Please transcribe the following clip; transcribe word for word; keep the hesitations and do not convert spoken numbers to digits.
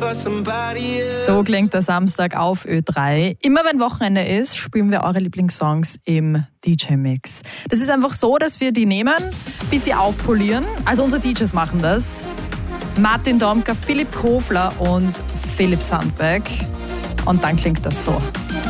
So klingt der Samstag auf Ö drei. Immer wenn Wochenende ist, spielen wir eure Lieblingssongs im D J-Mix. Das ist einfach so, dass wir die nehmen, bis sie aufpolieren. Also unsere D Js machen das. Martin Domka, Philipp Kofler und Philipp Sandberg. Und dann klingt das so.